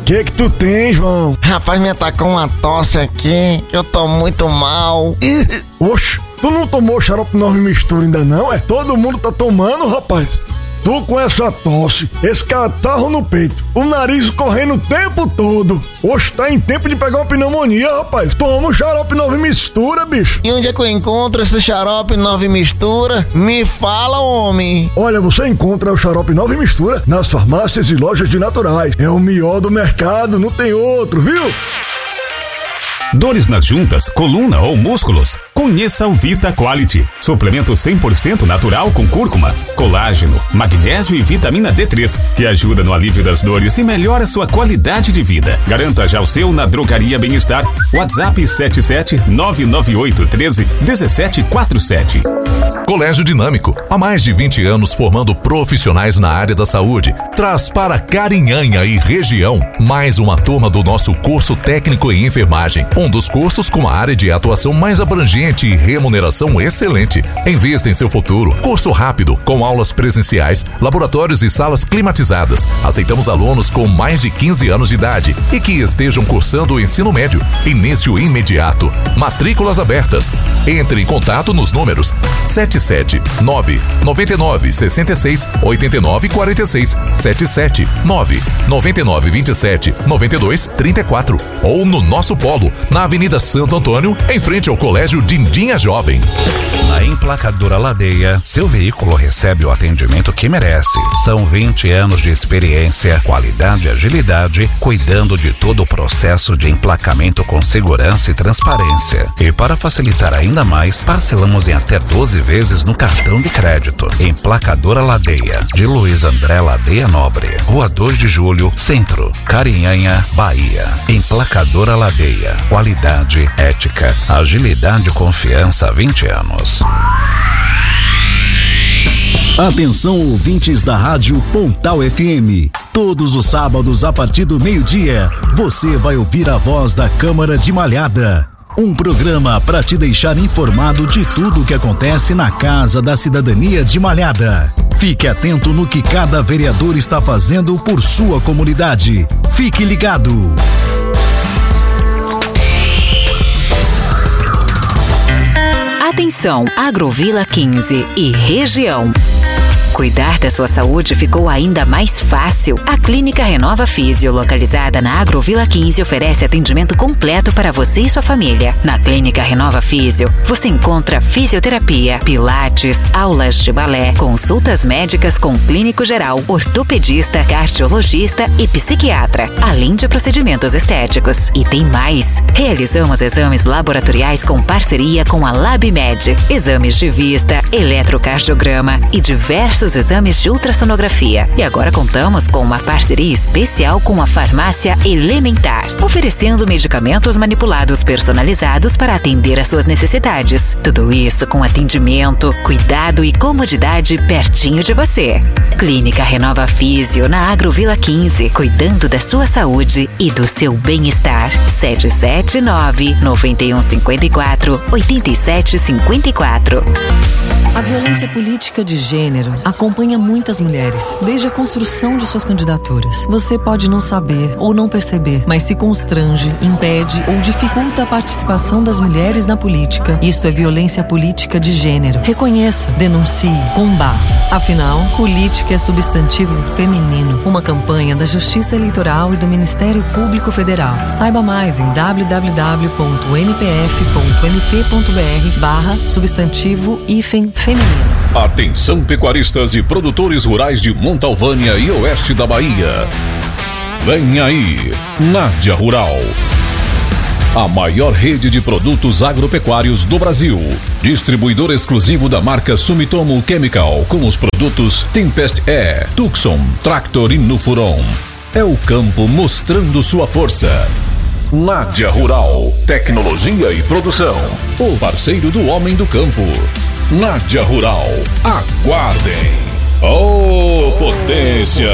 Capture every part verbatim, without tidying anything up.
Que que tu tem, João? Rapaz, me atacou uma tosse aqui, que eu tô muito mal. Ih, oxe, tu não tomou xarope nove mistura ainda não, é? Todo mundo tá tomando, rapaz. Tu com essa tosse, esse catarro no peito, o nariz correndo o tempo todo. Oxe, tá em tempo de pegar uma pneumonia, rapaz. Toma o xarope nove mistura, bicho. E onde é que eu encontro esse xarope nove mistura? Me fala, homem. Olha, você encontra o xarope nove mistura nas farmácias e lojas de naturais. É o melhor do mercado, não tem outro, viu? Dores nas juntas, coluna ou músculos? Conheça o Vita Quality. Suplemento cem por cento natural com cúrcuma, colágeno, magnésio e vitamina D três, que ajuda no alívio das dores e melhora sua qualidade de vida. Garanta já o seu na Drogaria Bem-Estar. WhatsApp sete sete nove nove oito um três um sete quatro sete. Colégio Dinâmico, há mais de vinte anos formando profissionais na área da saúde, traz para Carinhanha e região mais uma turma do nosso curso técnico em enfermagem, um dos cursos com a área de atuação mais abrangente e remuneração excelente. Invista em seu futuro. Curso rápido, com aulas presenciais, laboratórios e salas climatizadas. Aceitamos alunos com mais de quinze anos de idade e que estejam cursando o ensino médio. Início imediato. Matrículas abertas. Entre em contato nos números sete sete nove nove nove seis seis oito nove quatro seis, sete sete nove nove nove dois sete nove dois três quatro ou no nosso polo, na Avenida Santo Antônio, em frente ao Colégio Dindinha Jovem. Na Emplacadora Ladeia, seu veículo recebe o atendimento que merece. São vinte anos de experiência, qualidade e agilidade, cuidando de todo o processo de emplacamento com segurança e transparência. E para facilitar ainda mais, parcelamos em até doze vezes no cartão de crédito. Emplacadora Ladeia, de Luiz André Ladeia Nobre, Rua dois de Julho, Centro, Carinhanha, Bahia. Emplacadora Ladeia, qualidade, ética, agilidade e confiança há vinte anos. Atenção, ouvintes da Rádio Pontal F M. Todos os sábados, a partir do meio-dia, você vai ouvir a voz da Câmara de Malhada. Um programa para te deixar informado de tudo o que acontece na Casa da Cidadania de Malhada. Fique atento no que cada vereador está fazendo por sua comunidade. Fique ligado. Atenção, Agrovila quinze e região. Cuidar da sua saúde ficou ainda mais fácil. A Clínica Renova Físio, localizada na Agrovila quinze, oferece atendimento completo para você e sua família. Na Clínica Renova Físio, você encontra fisioterapia, pilates, aulas de balé, consultas médicas com clínico geral, ortopedista, cardiologista e psiquiatra, além de procedimentos estéticos. E tem mais! Realizamos exames laboratoriais com parceria com a LabMed, exames de vista, eletrocardiograma e diversos exames de ultrassonografia. E agora contamos com uma parceria especial com a Farmácia Elementar, oferecendo medicamentos manipulados personalizados para atender às suas necessidades. Tudo isso com atendimento, cuidado e comodidade pertinho de você. Clínica Renova Físio, na Agrovila quinze, cuidando da sua saúde e do seu bem-estar. sete sete nove, nove um cinco quatro, oito sete cinco quatro. A violência política de gênero acompanha muitas mulheres, desde a construção de suas candidaturas. Você pode não saber ou não perceber, mas se constrange, impede ou dificulta a participação das mulheres na política. Isso é violência política de gênero. Reconheça, denuncie, combata. Afinal, política é substantivo feminino. Uma campanha da Justiça Eleitoral e do Ministério Público Federal. Saiba mais em w w w ponto m p f ponto m p ponto b r barra substantivo hífen feminino. Atenção, pecuaristas e produtores rurais de Montalvânia e oeste da Bahia. Vem aí, Nádia Rural. A maior rede de produtos agropecuários do Brasil. Distribuidor exclusivo da marca Sumitomo Chemical, com os produtos Tempest E, Tucson, Tractor e Nufuron. É o campo mostrando sua força. Nádia Rural, tecnologia e produção. O parceiro do homem do campo. Nádia Rural, aguardem. Oh, potência!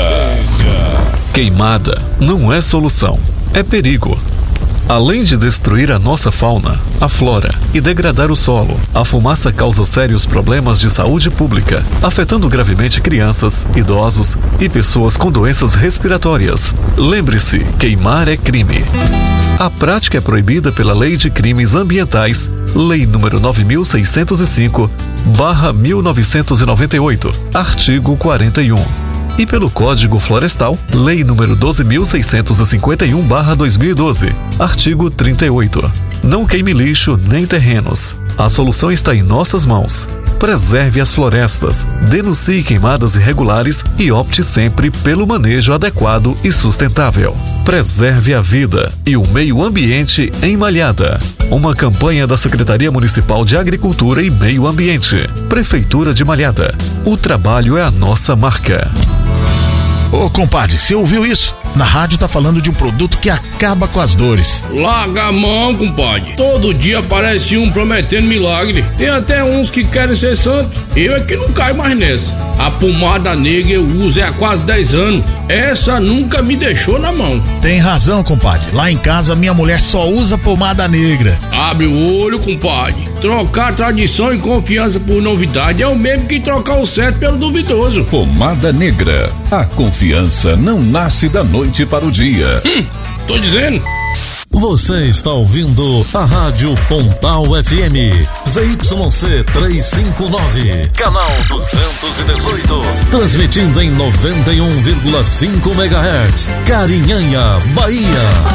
Queimada não é solução, é perigo. Além de destruir a nossa fauna, a flora e degradar o solo. A fumaça causa sérios problemas de saúde pública, afetando gravemente crianças, idosos e pessoas com doenças respiratórias. Lembre-se, queimar é crime. A prática é proibida pela Lei de Crimes Ambientais, Lei número nove mil seiscentos e cinco, barra mil novecentos e noventa e oito, artigo quarenta e um. E pelo Código Florestal, Lei número doze mil seiscentos e cinquenta e um barra dois mil e doze, artigo trinta e oito. Não queime lixo nem terrenos. A solução está em nossas mãos. Preserve as florestas, denuncie queimadas irregulares e opte sempre pelo manejo adequado e sustentável. Preserve a vida e o meio ambiente em Malhada. Uma campanha da Secretaria Municipal de Agricultura e Meio Ambiente. Prefeitura de Malhada. O trabalho é a nossa marca. Ô, compadre, você ouviu isso? Na rádio tá falando de um produto que acaba com as dores. Larga a mão, compadre. Todo dia aparece um prometendo milagre. Tem até uns que querem ser santo. Eu é que não caio mais nessa. A pomada negra eu uso há quase dez anos. Essa nunca me deixou na mão. Tem razão, compadre. Lá em casa minha mulher só usa pomada negra. Abre o olho, compadre. Trocar tradição e confiança por novidade é o mesmo que trocar o certo pelo duvidoso. Pomada negra. A confiança não nasce da noite para o dia. Hum, tô dizendo. Você está ouvindo a Rádio Pontal F M, Z Y C trezentos e cinquenta e nove, canal duzentos e dezoito, transmitindo em noventa e um vírgula cinco megahertz, Carinhanha, Bahia.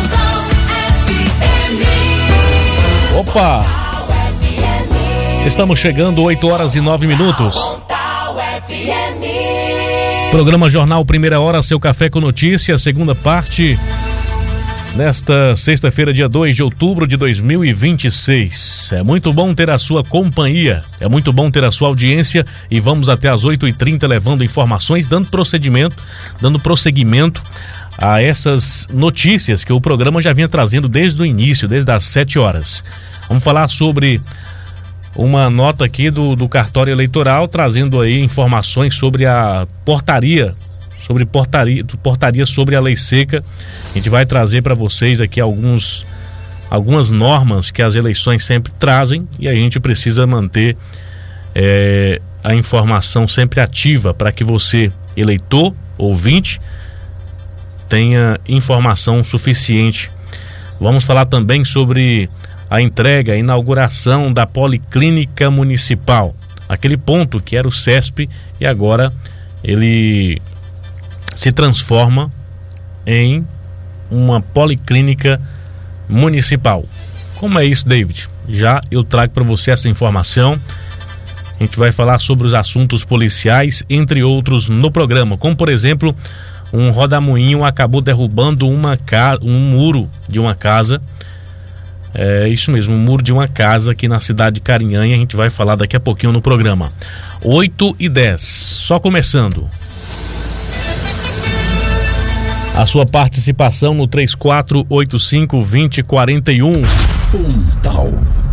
Opa! Estamos chegando, oito horas e nove minutos. Programa Jornal Primeira Hora, seu café com notícias, segunda parte, nesta sexta-feira, dia dois de outubro de dois mil e vinte e seis. É muito bom ter a sua companhia, é muito bom ter a sua audiência e vamos até às oito e trinta levando informações, dando procedimento, dando prosseguimento a essas notícias que o programa já vinha trazendo desde o início, desde as sete horas. Vamos falar sobre uma nota aqui do, do cartório eleitoral, trazendo aí informações sobre a portaria, sobre portaria, portaria sobre a lei seca. A gente vai trazer para vocês aqui alguns, algumas normas que as eleições sempre trazem e a gente precisa manter é, a informação sempre ativa para que você, eleitor, ouvinte, tenha informação suficiente. Vamos falar também sobre a entrega, a inauguração da Policlínica Municipal. Aquele ponto que era o C E S P e agora ele se transforma em uma Policlínica Municipal. Como é isso, David? Já eu trago para você essa informação. A gente vai falar sobre os assuntos policiais, entre outros, no programa. Como, por exemplo, um rodamuinho acabou derrubando uma ca... um muro de uma casa. É isso mesmo, um muro de uma casa aqui na cidade de Carinhanha. A gente vai falar daqui a pouquinho no programa. oito e dez, só começando. A sua participação no três quatro oito cinco, dois zero quatro um. Pontal.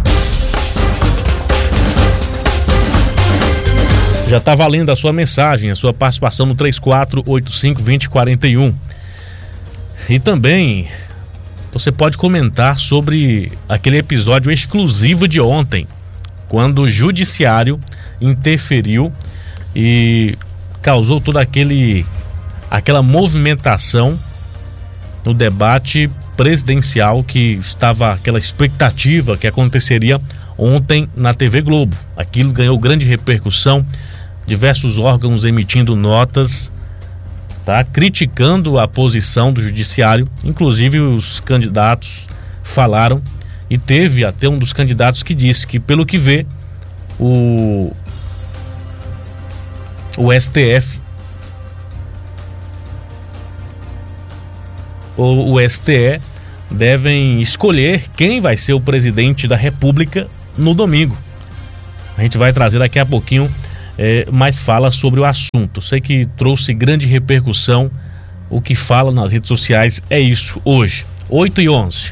Já está valendo a sua mensagem, a sua participação no três quatro oito cinco, dois zero quatro um. E também você pode comentar sobre aquele episódio exclusivo de ontem, quando o judiciário interferiu e causou toda aquele, aquela movimentação no debate presidencial que estava, aquela expectativa que aconteceria ontem na T V Globo. Aquilo ganhou grande repercussão, diversos órgãos emitindo notas, tá, criticando a posição do judiciário, inclusive os candidatos falaram, e teve até um dos candidatos que disse que, pelo que vê, o, o S T F, o, o S T E devem escolher quem vai ser o presidente da República no domingo. A gente vai trazer daqui a pouquinho É, mais fala sobre o assunto. Sei que trouxe grande repercussão. O que fala nas redes sociais é isso hoje, oito e onze.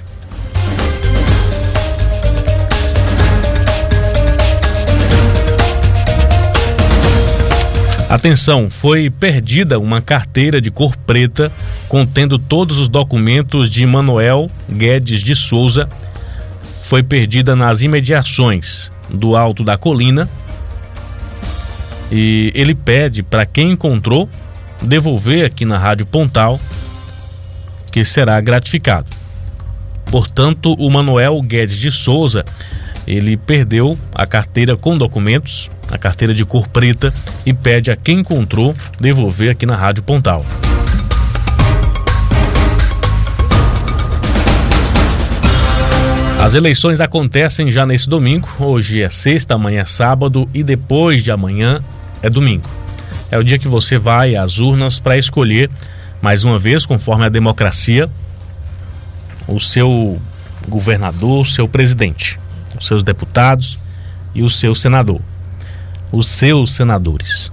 Atenção, foi perdida uma carteira de cor preta contendo todos os documentos de Manuel Guedes de Souza, foi perdida nas imediações do alto da colina e ele pede para quem encontrou devolver aqui na Rádio Pontal, que será gratificado. Portanto, o Manuel Guedes de Souza, ele perdeu a carteira com documentos, a carteira de cor preta, e pede a quem encontrou devolver aqui na Rádio Pontal. As eleições acontecem já nesse domingo. Hoje é sexta, amanhã é sábado e depois de amanhã é domingo. É o dia que você vai às urnas para escolher, mais uma vez, conforme a democracia, o seu governador, o seu presidente, os seus deputados e o seu senador, os seus senadores.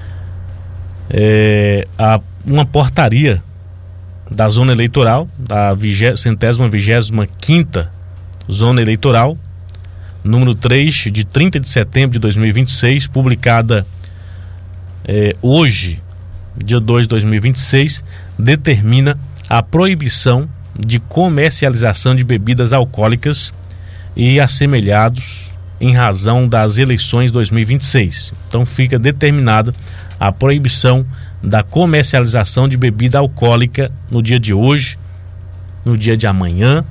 É, há uma portaria da zona eleitoral, da centésima vigésima quinta zona eleitoral, número três, de trinta de setembro de dois mil e vinte e seis, publicada é, hoje, dia dois de dois mil e vinte e seis, determina a proibição de comercialização de bebidas alcoólicas e assemelhados em razão das eleições dois mil e vinte e seis. Então fica determinada a proibição da comercialização de bebida alcoólica no dia de hoje, no dia de amanhã,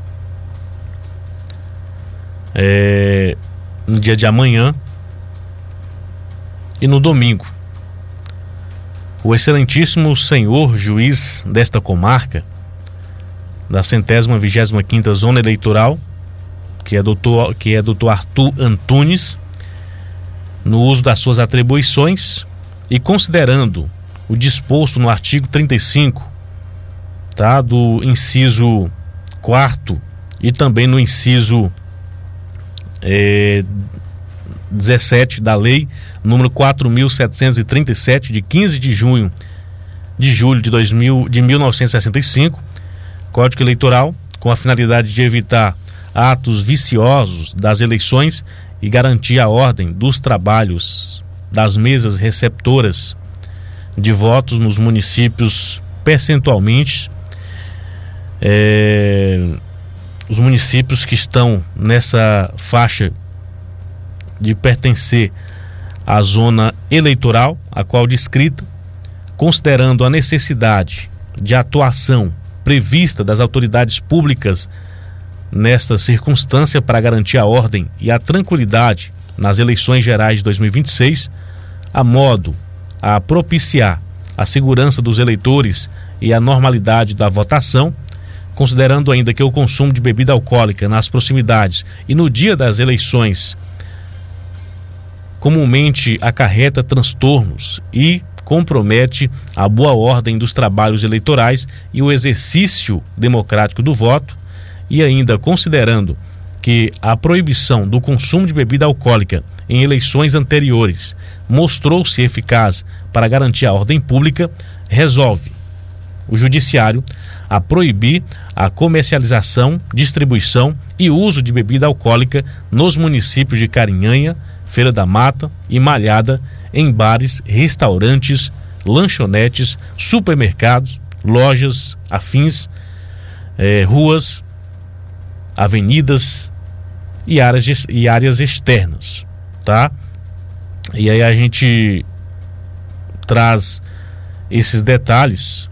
é, no dia de amanhã e no domingo. O excelentíssimo senhor juiz desta comarca, da centésima vigésima quinta zona eleitoral, que é doutor, que é doutor Arthur Antunes, no uso das suas atribuições e considerando o disposto no artigo trinta e cinco, tá, do inciso quarto e também no inciso é, dezessete da lei número quatro mil setecentos e trinta e sete, de quinze de junho de julho de, dois mil, de mil novecentos e sessenta e cinco, Código Eleitoral, com a finalidade de evitar atos viciosos das eleições e garantir a ordem dos trabalhos das mesas receptoras de votos nos municípios percentualmente, é, os municípios que estão nessa faixa de pertencer à zona eleitoral, a qual descrita, considerando a necessidade de atuação prevista das autoridades públicas nesta circunstância para garantir a ordem e a tranquilidade nas eleições gerais de dois mil e vinte e seis, a modo a propiciar a segurança dos eleitores e a normalidade da votação, considerando ainda que o consumo de bebida alcoólica nas proximidades e no dia das eleições comumente acarreta transtornos e compromete a boa ordem dos trabalhos eleitorais e o exercício democrático do voto, e ainda considerando que a proibição do consumo de bebida alcoólica em eleições anteriores mostrou-se eficaz para garantir a ordem pública, resolve o Judiciário a proibir a comercialização, distribuição e uso de bebida alcoólica nos municípios de Carinhanha, Feira da Mata e Malhada, em bares, restaurantes, lanchonetes, supermercados, lojas, afins, eh, ruas, avenidas e áreas, e áreas externas, tá? E aí a gente traz esses detalhes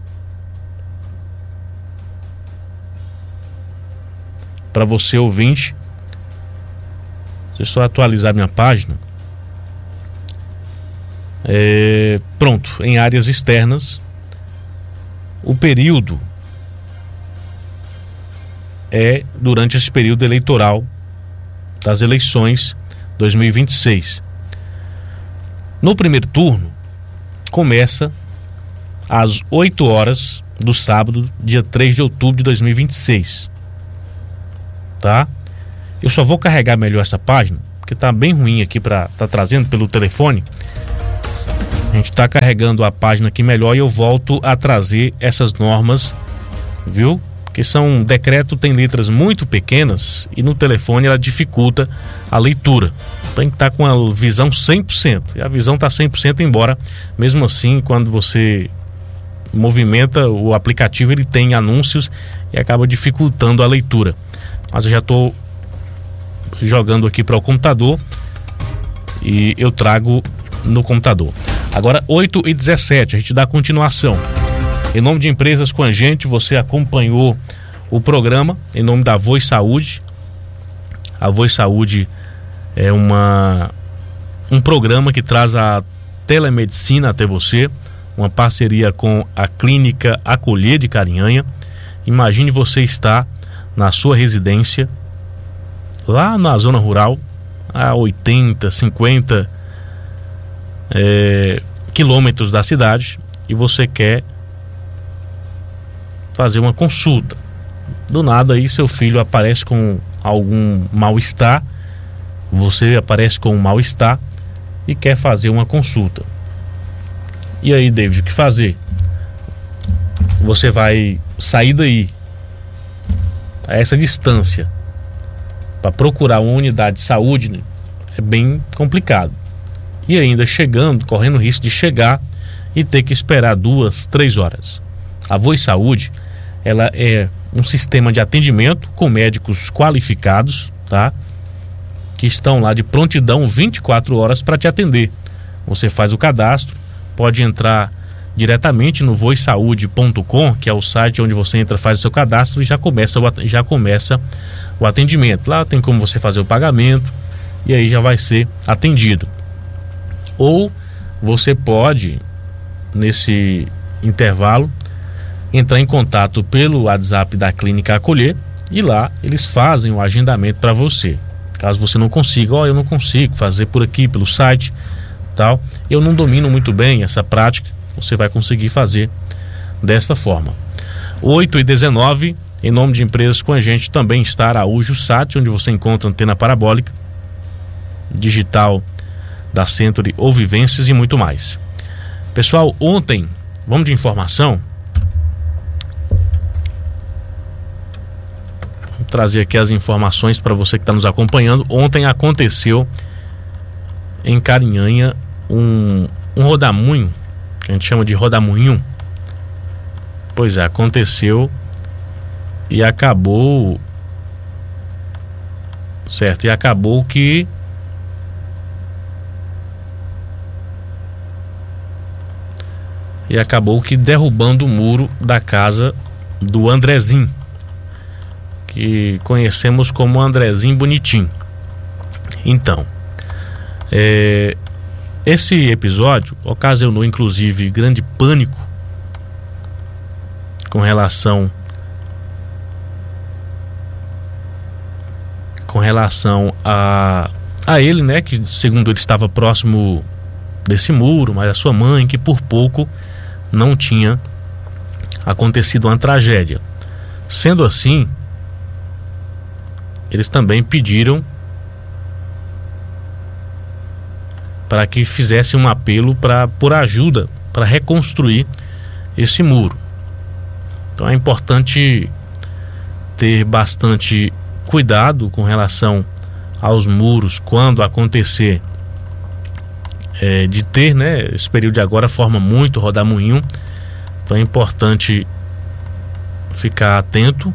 para você, ouvinte. Deixa eu só atualizar minha página. É, pronto, em áreas externas, o período é durante esse período eleitoral das eleições dois mil e vinte e seis. No primeiro turno, começa às oito horas do sábado, dia três de outubro de dois mil e vinte e seis. Tá? Eu só vou carregar melhor essa página, porque tá bem ruim aqui para tá trazendo pelo telefone. A gente tá carregando a página aqui melhor e eu volto a trazer essas normas, viu? Porque são um decreto, tem letras muito pequenas e no telefone ela dificulta a leitura. Tem que estar com a visão cem por cento. E a visão tá cem por cento, embora mesmo assim, quando você movimenta o aplicativo, ele tem anúncios e acaba dificultando a leitura. Mas eu já estou jogando aqui para o computador e eu trago no computador. Agora oito e dezessete, a gente dá continuação. Em nome de Empresas com a Gente, você acompanhou o programa em nome da Voz Saúde. A Voz Saúde é uma, um programa que traz a telemedicina até você, uma parceria com a Clínica Acolher de Carinhanha. Imagine você estar na sua residência, lá na zona rural, a oitenta, cinquenta é, quilômetros da cidade, e você quer fazer uma consulta. Do nada aí seu filho aparece com algum mal-estar, você aparece com um mal-estar e quer fazer uma consulta. E aí, David, o que fazer? Você vai sair daí a essa distância para procurar uma unidade de saúde, né? É bem complicado. E ainda chegando, correndo o risco de chegar e ter que esperar duas, três horas. A Voz Saúde, ela é um sistema de atendimento com médicos qualificados, tá? Que estão lá de prontidão vinte e quatro horas para te atender. Você faz o cadastro, pode entrar diretamente no voz saúde ponto com, que é o site onde você entra, faz o seu cadastro e já começa, o, já começa o atendimento. Lá tem como você fazer o pagamento e aí já vai ser atendido. Ou você pode, nesse intervalo, entrar em contato pelo WhatsApp da Clínica Acolher e lá eles fazem o agendamento para você. Caso você não consiga, ó, eu não consigo fazer por aqui, pelo site, tal, eu não domino muito bem essa prática, você vai conseguir fazer desta forma. oito e dezenove, em nome de Empresas com a Gente, também está Araújo Sat, onde você encontra antena parabólica, digital da Century ou Vivências e muito mais. Pessoal, ontem, vamos de informação? Vou trazer aqui as informações para você que está nos acompanhando. Ontem aconteceu em Carinhanha um, um rodamunho, que a gente chama de rodamunho. Pois é, aconteceu e acabou, certo, e acabou que e acabou que derrubando o muro da casa do Andrezinho, que conhecemos como Andrezinho Bonitinho. Então, é, esse episódio ocasionou inclusive grande pânico com relação com relação a a ele, né, que segundo ele estava próximo desse muro, mas a sua mãe, que por pouco não tinha acontecido uma tragédia. Sendo assim, eles também pediram para que fizesse um apelo para por ajuda para reconstruir esse muro. Então é importante ter bastante cuidado com relação aos muros quando acontecer é, de ter, né, esse período de agora forma muito rodamuinho. Então é importante ficar atento,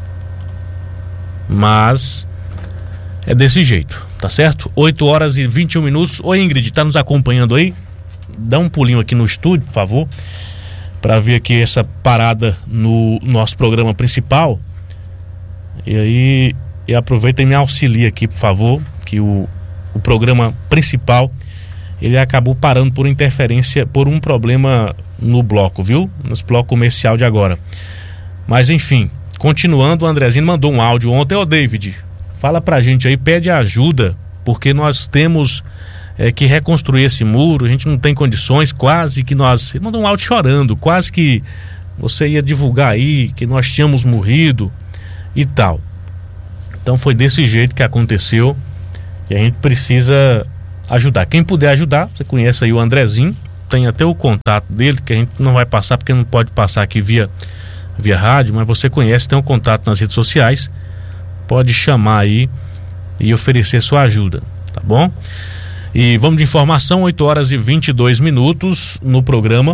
mas é desse jeito, tá certo? oito horas e vinte e um minutos. Oi, Ingrid, tá nos acompanhando aí? Dá um pulinho aqui no estúdio, por favor, para ver aqui essa parada no nosso programa principal. E aí, e aproveita e me auxilia aqui, por favor, que o, o programa principal, ele acabou parando por interferência, por um problema no bloco, viu? No bloco comercial de agora. Mas enfim, continuando, o Andrezinho mandou um áudio ontem. Ô David, fala pra gente aí, pede ajuda, porque nós temos é, que reconstruir esse muro, a gente não tem condições, quase que nós... Ele mandou um áudio chorando, quase que você ia divulgar aí que nós tínhamos morrido e tal. Então foi desse jeito que aconteceu e a gente precisa ajudar. Quem puder ajudar, você conhece aí o Andrezinho, tem até o contato dele, que a gente não vai passar porque não pode passar aqui via, via rádio, mas você conhece, tem um contato nas redes sociais, pode chamar aí e oferecer sua ajuda, tá bom? E vamos de informação, oito horas e vinte e dois minutos no programa.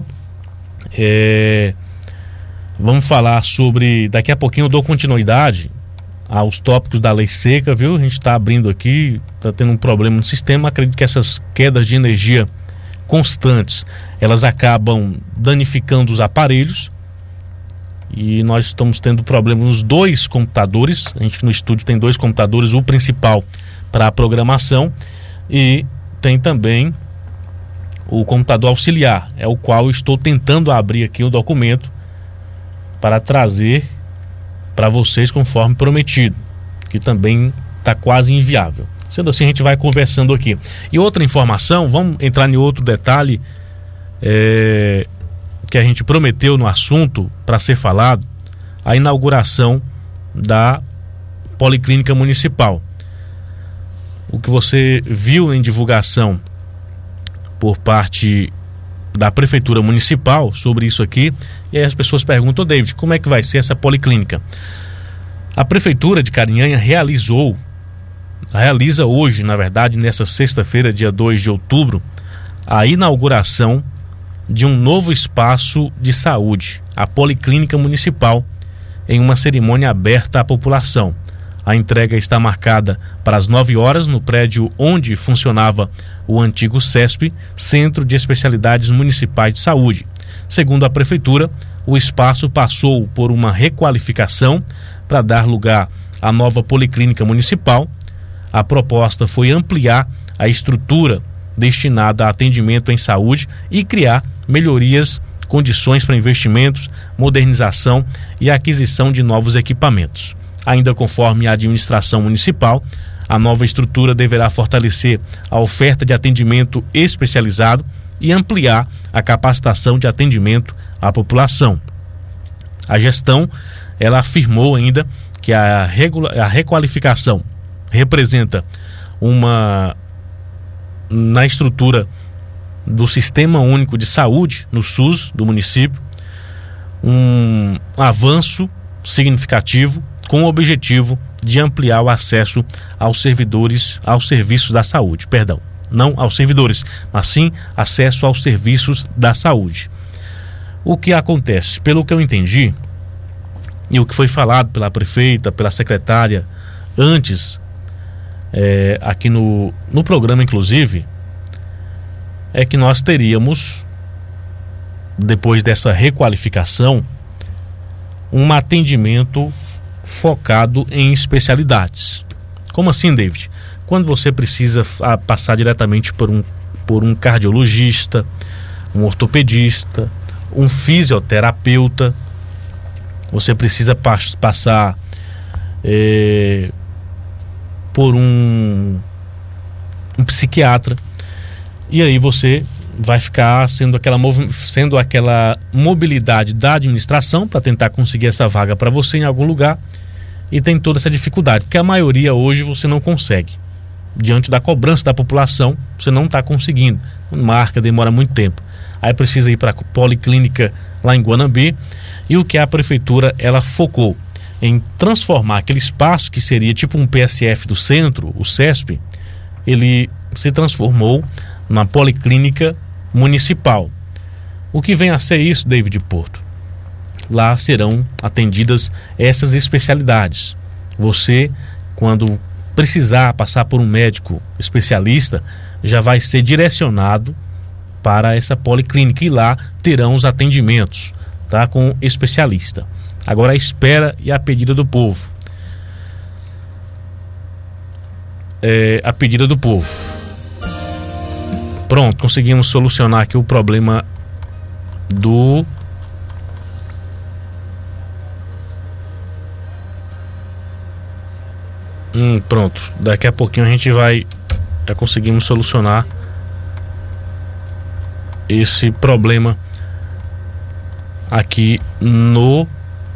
É... Vamos falar sobre, daqui a pouquinho eu dou continuidade aos tópicos da lei seca, viu? A gente está abrindo aqui, está tendo um problema no sistema. Acredito que essas quedas de energia constantes, elas acabam danificando os aparelhos, e nós estamos tendo problema nos dois computadores. A gente no estúdio tem dois computadores, o principal para a programação, e tem também o computador auxiliar, é o qual eu estou tentando abrir aqui o documento para trazer para vocês conforme prometido, que também está quase inviável. Sendo assim, a gente vai conversando aqui. E outra informação, vamos entrar em outro detalhe é, que a gente prometeu no assunto para ser falado, a inauguração da Policlínica Municipal. O que você viu em divulgação por parte da Prefeitura Municipal sobre isso aqui, e aí as pessoas perguntam: ô David, como é que vai ser essa policlínica? A Prefeitura de Carinhanha realizou, realiza hoje, na verdade, nessa sexta-feira, dia dois de outubro, a inauguração de um novo espaço de saúde, a Policlínica Municipal, em uma cerimônia aberta à população. A entrega está marcada para as nove horas no prédio onde funcionava o antigo CESP, Centro de Especialidades Municipais de Saúde. Segundo a Prefeitura, o espaço passou por uma requalificação para dar lugar à nova Policlínica Municipal. A proposta foi ampliar a estrutura destinada a atendimento em saúde e criar melhorias, condições para investimentos, modernização e aquisição de novos equipamentos. Ainda conforme a administração municipal, a nova estrutura deverá fortalecer a oferta de atendimento especializado e ampliar a capacitação de atendimento à população. A gestão, ela afirmou ainda que a, regula- a requalificação representa uma, na estrutura do Sistema Único de Saúde, no SUS do município, um avanço significativo com o objetivo de ampliar o acesso aos servidores, aos serviços da saúde, perdão, não aos servidores, mas sim acesso aos serviços da saúde. O que acontece, pelo que eu entendi, e o que foi falado pela prefeita, pela secretária antes, é, aqui no, no programa inclusive, é que nós teríamos, depois dessa requalificação, um atendimento focado em especialidades. Como assim, David? Quando você precisa a, passar diretamente por um, por um cardiologista, um ortopedista, um fisioterapeuta, você precisa pas, passar é, por um, um psiquiatra, e aí você vai ficar sendo aquela, sendo aquela mobilidade da administração para tentar conseguir essa vaga para você em algum lugar, e tem toda essa dificuldade, porque a maioria hoje você não consegue. Diante da cobrança da população, você não está conseguindo. Marca, demora muito tempo. Aí precisa ir para a Policlínica lá em Guanambi, e o que a Prefeitura ela focou em transformar aquele espaço que seria tipo um P S F do centro, o CESP, ele se transformou na Policlínica Municipal. O que vem a ser isso, David Porto? Lá serão atendidas essas especialidades. Você, quando precisar passar por um médico especialista, já vai ser direcionado para essa policlínica, e lá terão os atendimentos, tá, com especialista. Agora a espera e a pedida do povo. É, a pedida do povo. Pronto, conseguimos solucionar aqui o problema do hum, pronto, daqui a pouquinho a gente vai, já conseguimos solucionar esse problema aqui no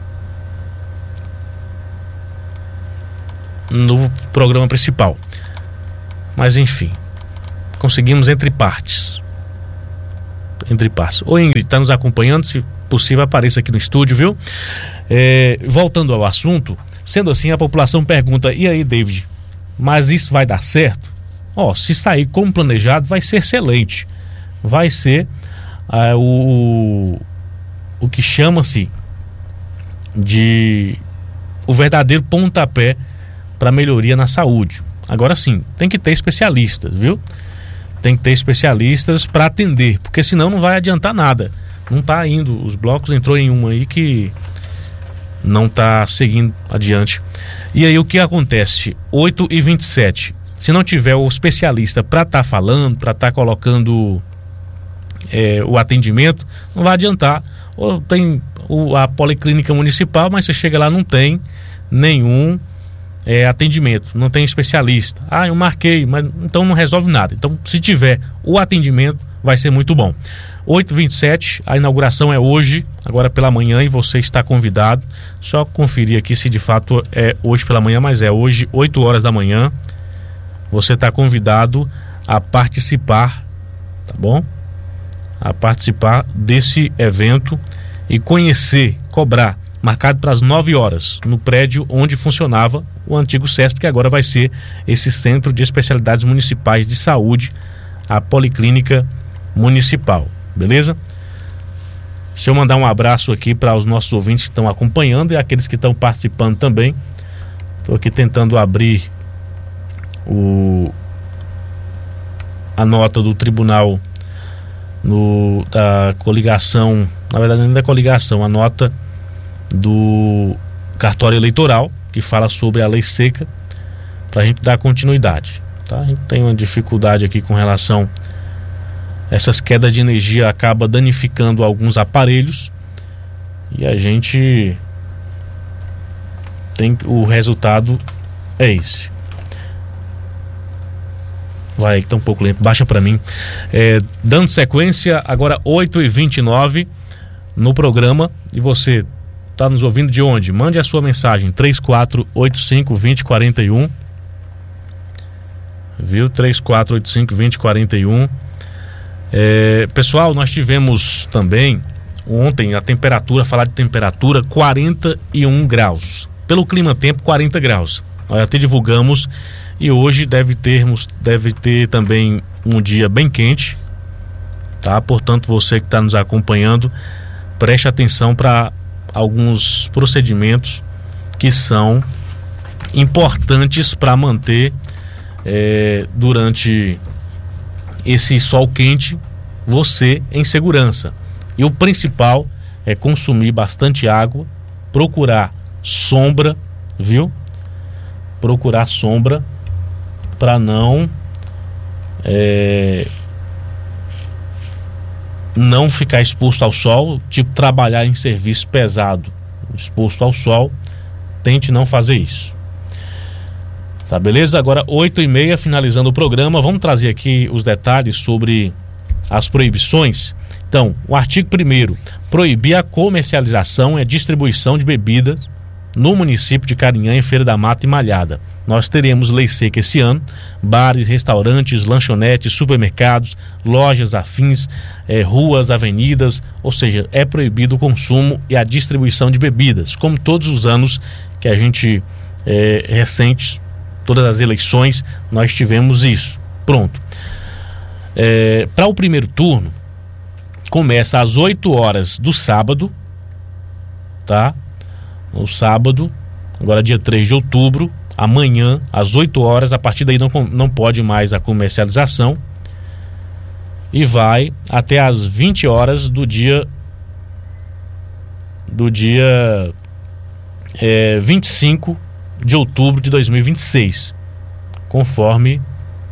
no programa principal. Mas enfim, conseguimos entre partes. Entre partes. Ô Ingrid, está nos acompanhando? Se possível, apareça aqui no estúdio, viu? É, voltando ao assunto, sendo assim, a população pergunta: e aí, David, mas isso vai dar certo? Ó, se sair como planejado, vai ser excelente. Vai ser ah, o, o que chama-se de o verdadeiro pontapé para melhoria na saúde. Agora sim, tem que ter especialistas, viu? Tem que ter especialistas para atender, porque senão não vai adiantar nada. Não está indo, os blocos entrou em uma aí que não está seguindo adiante. E aí o que acontece? oito e vinte e sete, se não tiver o especialista para estar tá falando, para estar tá colocando é, o atendimento, não vai adiantar. Ou tem o, a policlínica municipal, mas você chega lá, não tem nenhum é, atendimento, não tem especialista. Ah, eu marquei, mas então não resolve nada. Então, se tiver o atendimento, vai ser muito bom. oito e vinte e sete, a inauguração é hoje, agora pela manhã, e você está convidado. Só conferir aqui se de fato é hoje pela manhã, mas é hoje, oito horas da manhã. Você está convidado a participar, tá bom? A participar desse evento e conhecer, cobrar, marcado para as nove horas, no prédio onde funcionava o antigo CESP, que agora vai ser esse Centro de Especialidades Municipais de Saúde, a Policlínica Municipal, beleza? Deixa eu mandar um abraço aqui para os nossos ouvintes que estão acompanhando e aqueles que estão participando também. Estou aqui tentando abrir o, a nota do Tribunal no, da coligação, na verdade não é da coligação, a nota do cartório eleitoral, que fala sobre a lei seca, para a gente dar continuidade, tá? A gente tem uma dificuldade aqui com relação a essas quedas de energia, acaba danificando alguns aparelhos e a gente tem, o resultado é esse. Vai, tá um pouco lento, baixa para mim. É, dando sequência, agora oito e vinte e nove no programa, e você está nos ouvindo de onde? Mande a sua mensagem, três quatro oito cinco, dois zero quatro um, viu? três quatro oito cinco, dois zero quatro um. É, pessoal, nós tivemos também ontem a temperatura, falar de temperatura, quarenta e um graus. Pelo clima tempo, quarenta graus. Nós até divulgamos. E hoje deve termos, deve ter também um dia bem quente, tá? Portanto, você que está nos acompanhando, preste atenção para alguns procedimentos que são importantes para manter é, durante esse sol quente você em segurança. E o principal é consumir bastante água, procurar sombra, viu? Procurar sombra para não é, não ficar exposto ao sol, tipo trabalhar em serviço pesado, exposto ao sol, tente não fazer isso. Tá, beleza? Agora oito e meia, finalizando o programa, vamos trazer aqui os detalhes sobre as proibições. Então, o artigo primeiro, proibir a comercialização e a distribuição de bebidas no município de Carinhanha, Feira da Mata e Malhada. Nós teremos lei seca esse ano, bares, restaurantes, lanchonetes, supermercados, lojas afins, eh, ruas, avenidas, ou seja, é proibido o consumo e a distribuição de bebidas, como todos os anos que a gente, eh, recente, todas as eleições, nós tivemos isso. Pronto. Eh, para o primeiro turno, começa às oito horas do sábado, tá? No sábado, agora dia três de outubro, amanhã, às oito horas, a partir daí não, não pode mais a comercialização, e vai até às vinte horas do dia do dia é, vinte e cinco de outubro de dois mil e vinte e seis, conforme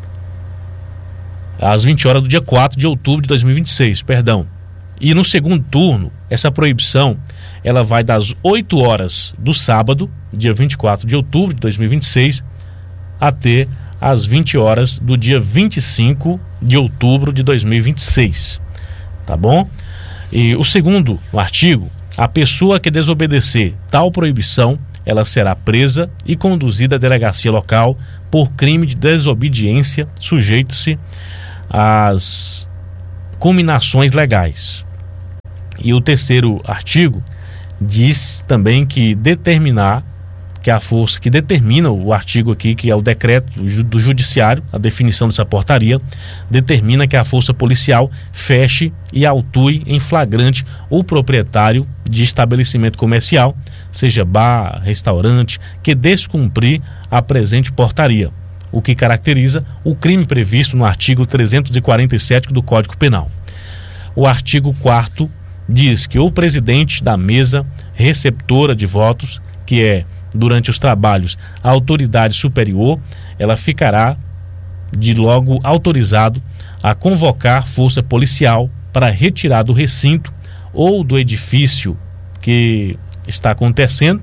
às vinte horas do dia quatro de outubro de dois mil e vinte e seis, perdão. E no segundo turno, essa proibição ela vai das oito horas do sábado, dia vinte e quatro de outubro de dois mil e vinte e seis, até às vinte horas do dia vinte e cinco de outubro de dois mil e vinte e seis. Tá bom? E o segundo o artigo, a pessoa que desobedecer tal proibição, ela será presa e conduzida à delegacia local por crime de desobediência, sujeito-se às culminações legais. E o terceiro artigo diz também que determinar que é a força que determina o artigo aqui, que é o decreto do judiciário, a definição dessa portaria, determina que a força policial feche e autue em flagrante o proprietário de estabelecimento comercial, seja bar, restaurante, que descumprir a presente portaria, o que caracteriza o crime previsto no artigo trezentos e quarenta e sete do Código Penal. O artigo quarto diz que o presidente da mesa receptora de votos, que é, durante os trabalhos, a autoridade superior, ela ficará de logo autorizado a convocar força policial para retirar do recinto ou do edifício que está acontecendo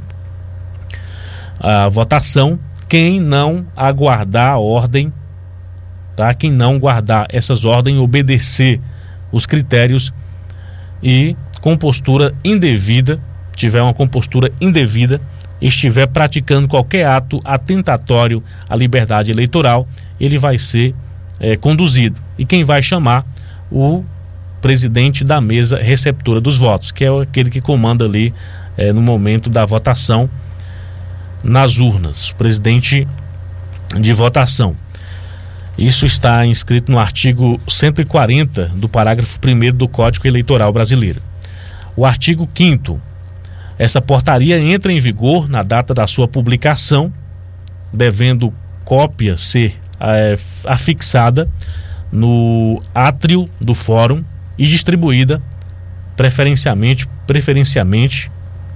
a votação quem não aguardar a ordem, tá? Quem não guardar essas ordens, obedecer os critérios e com postura indevida, tiver uma compostura indevida, estiver praticando qualquer ato atentatório à liberdade eleitoral, ele vai ser é, conduzido. E quem vai chamar? O presidente da mesa receptora dos votos, que é aquele que comanda ali é, no momento da votação nas urnas, o presidente de votação. Isso está inscrito no artigo cento e quarenta do parágrafo primeiro do Código Eleitoral Brasileiro. O artigo quinto, essa portaria entra em vigor na data da sua publicação, devendo cópia ser é, afixada no átrio do fórum e distribuída preferencialmente, preferencialmente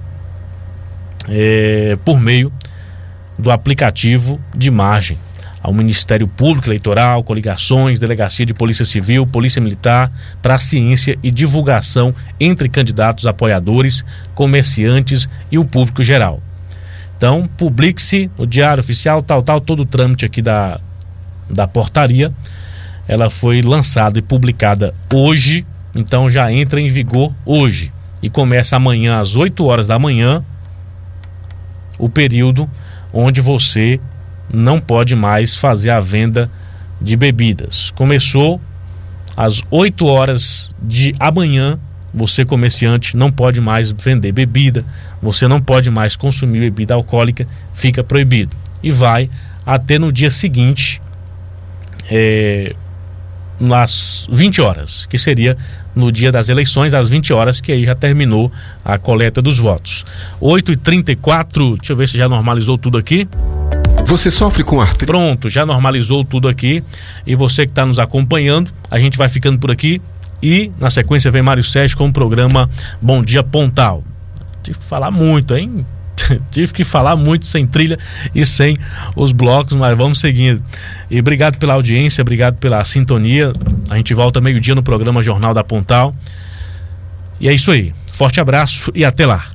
é, por meio do aplicativo de imagem ao Ministério Público Eleitoral, coligações, Delegacia de Polícia Civil, Polícia Militar, para a ciência e divulgação entre candidatos, apoiadores, comerciantes e o público geral. Então, publique-se no Diário Oficial, tal, tal, todo o trâmite aqui da, da portaria. Ela foi lançada e publicada hoje, então já entra em vigor hoje. E começa amanhã às oito horas da manhã, o período onde você não pode mais fazer a venda de bebidas. Começou às oito horas de amanhã, você comerciante não pode mais vender bebida, você não pode mais consumir bebida alcoólica, fica proibido. E vai até no dia seguinte, é, às vinte horas, que seria no dia das eleições, às vinte horas, que aí já terminou a coleta dos votos. oito e trinta e quatro, deixa eu ver se já normalizou tudo aqui. Você sofre com artrite? Pronto, já normalizou tudo aqui. E você que está nos acompanhando, a gente vai ficando por aqui. E na sequência vem Mário Sérgio com o programa Bom Dia Pontal. Tive que falar muito, hein? Tive que falar muito sem trilha e sem os blocos, mas vamos seguindo. E obrigado pela audiência, obrigado pela sintonia. A gente volta meio-dia no programa Jornal da Pontal. E é isso aí. Forte abraço e até lá.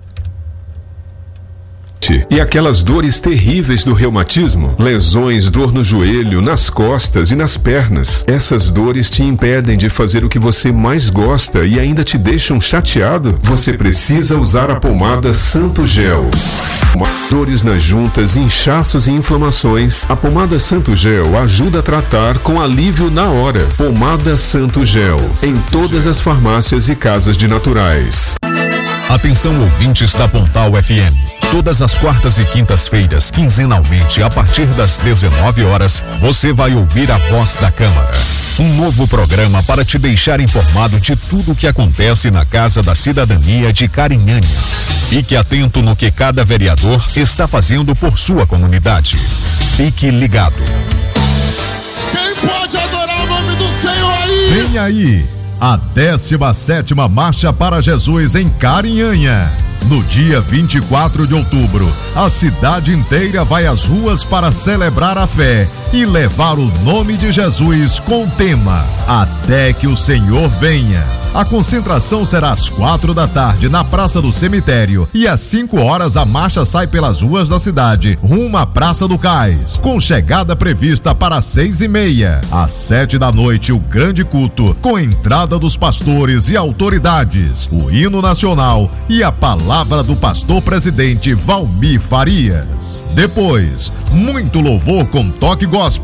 E aquelas dores terríveis do reumatismo? Lesões, dor no joelho, nas costas e nas pernas. Essas dores te impedem de fazer o que você mais gosta e ainda te deixam chateado? Você precisa usar a pomada Santo Gel. Dores nas juntas, inchaços e inflamações. A pomada Santo Gel ajuda a tratar com alívio na hora. Pomada Santo Gel. Em todas as farmácias e casas de naturais. Atenção, ouvintes da Pontal F M. Todas as quartas e quintas-feiras, quinzenalmente, a partir das dezenove horas, você vai ouvir a Voz da Câmara. Um novo programa para te deixar informado de tudo o que acontece na Casa da Cidadania de Carinhanha. Fique atento no que cada vereador está fazendo por sua comunidade. Fique ligado. Quem pode adorar o nome do Senhor aí? Vem aí, a décima sétima Marcha para Jesus em Carinhanha. No dia vinte e quatro de outubro, a cidade inteira vai às ruas para celebrar a fé e levar o nome de Jesus com o tema Até que o Senhor venha. A concentração será às quatro da tarde na Praça do Cemitério e às cinco horas a marcha sai pelas ruas da cidade, rumo à Praça do Cais, com chegada prevista para seis e meia. Às sete da noite, o grande culto, com entrada dos pastores e autoridades, o hino nacional e a palavra do pastor presidente Valmir Farias. Depois, muito louvor com toque gospel,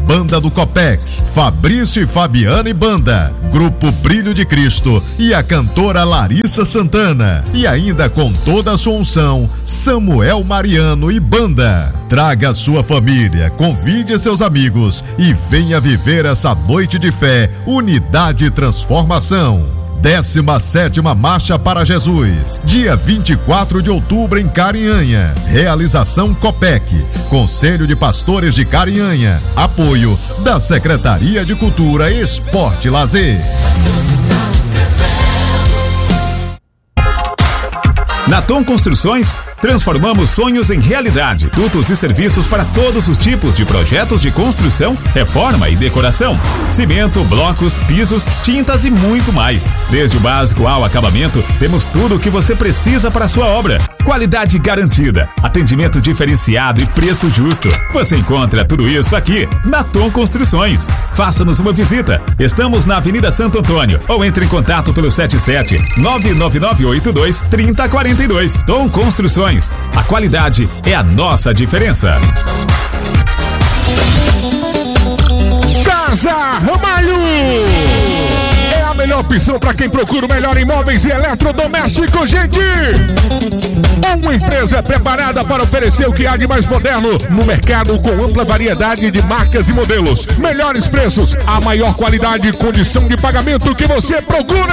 Banda do Copec, Fabrício e Fabiana e Banda, Grupo Brilho de Cristo e a cantora Larissa Santana. E ainda com toda a sua unção, Samuel Mariano e Banda. Traga a sua família, convide seus amigos e venha viver essa noite de fé, unidade e transformação. décima sétima Marcha para Jesus, dia vinte e quatro de outubro em Carinhanha. Realização Copec, Conselho de Pastores de Carinhanha. Apoio da Secretaria de Cultura, Esporte e Lazer. Na Tom Construções, transformamos sonhos em realidade. Dutos e serviços para todos os tipos de projetos de construção, reforma e decoração. Cimento, blocos, pisos, tintas e muito mais. Desde o básico ao acabamento, temos tudo o que você precisa para a sua obra. Qualidade garantida, atendimento diferenciado e preço justo. Você encontra tudo isso aqui na Tom Construções. Faça-nos uma visita. Estamos na Avenida Santo Antônio ou entre em contato pelo sete sete nove nove nove oito dois três zero quatro dois. Tom Construções. A qualidade é a nossa diferença. Casa Ramalho é a melhor opção para quem procura o melhor imóveis e eletrodomésticos, gente. Uma empresa preparada para oferecer o que há de mais moderno no mercado, com ampla variedade de marcas e modelos, melhores preços, a maior qualidade e condição de pagamento que você procura.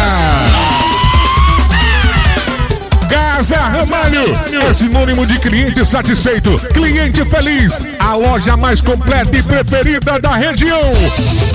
Casa Ramalho é sinônimo de cliente satisfeito, cliente feliz, a loja mais completa e preferida da região.